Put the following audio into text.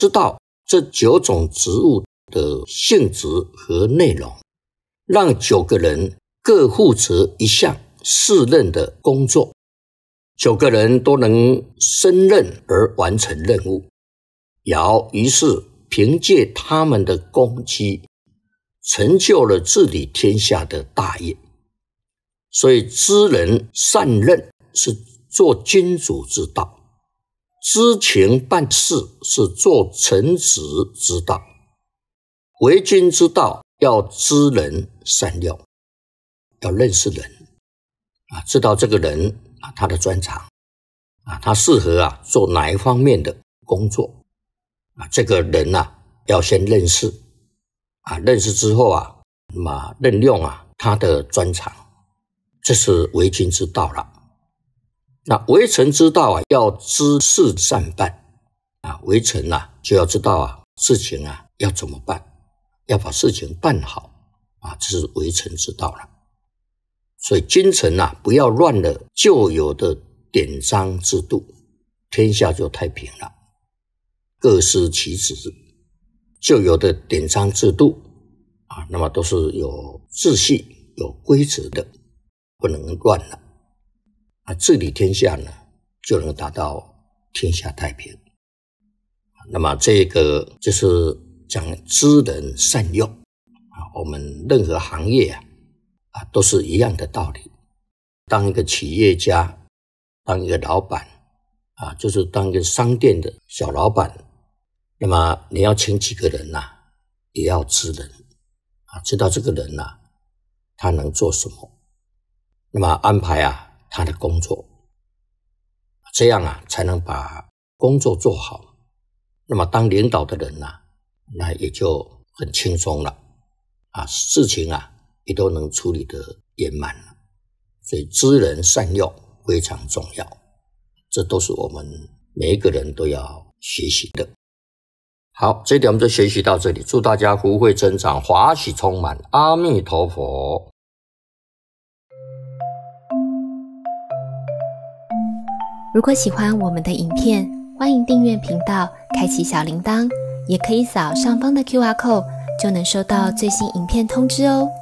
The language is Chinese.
知道这9种职务的性质和内容，让9个人各负责一项适任的工作，9个人都能胜任而完成任务。尧于是凭借他们的功绩，成就了治理天下的大业。所以知人善任是做君主之道，知情办事是做臣子之道。为君之道要知人善用，要认识人知道这个人他的专长他适合做哪一方面的工作这个人要先认识认识之后那么任用他的专长，这是为君之道了。那为臣之道要知事善办为臣就要知道事情要怎么办，要把事情办好这是为臣之道了。所以君臣不要乱了旧有的典章制度，天下就太平了。各司其职，旧有的典章制度那么都是有秩序有规则的，不能乱了治理天下呢，就能达到天下太平。那么这个就是讲知人善用我们任何行业都是一样的道理。当一个企业家，当一个老板就是当一个商店的小老板，那么你要请几个人也要知人知道这个人他能做什么，那么安排他的工作，这样才能把工作做好。那么当领导的人那也就很轻松了事情也都能处理得圆满了。所以知人善用非常重要，这都是我们每一个人都要学习的。好，这一点我们就学习到这里，祝大家福慧增长，华喜充满，阿弥陀佛。 如果喜欢我们的影片，欢迎订阅频道，开启小铃铛，也可以扫上方的 QR code，就能收到最新影片通知哦。